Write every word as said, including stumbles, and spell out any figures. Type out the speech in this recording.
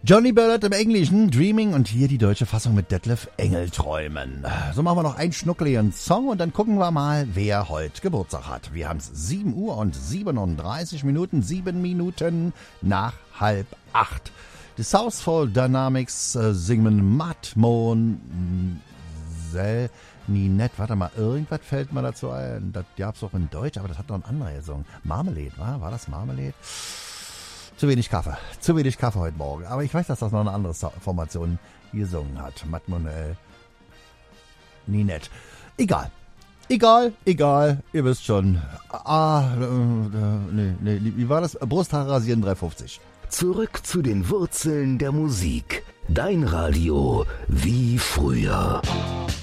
Johnny Ballard im Englischen, Dreaming, und hier die deutsche Fassung mit Detlef Engelträumen. So machen wir noch einen schnuckeligen Song und dann gucken wir mal, wer heute Geburtstag hat. Wir haben es sieben Uhr und siebenunddreißig Minuten, sieben Minuten nach halb acht. Die Southfall Dynamics äh, singen Matt Mon Sel Ninette. Warte mal, irgendwas fällt mir dazu ein. Das gab's auch in Deutsch, aber das hat noch ein anderer gesungen. Marmalade, war? War das Marmalade? Zu wenig Kaffee. Zu wenig Kaffee heute Morgen. Aber ich weiß, dass das noch eine andere Formation gesungen hat. Mademoiselle Ninette. Egal. Egal, egal. Ihr wisst schon. Ah, äh, nee, nee. Wie war das? Brusthaare rasieren drei fünfzig. Zurück zu den Wurzeln der Musik. Dein Radio wie früher.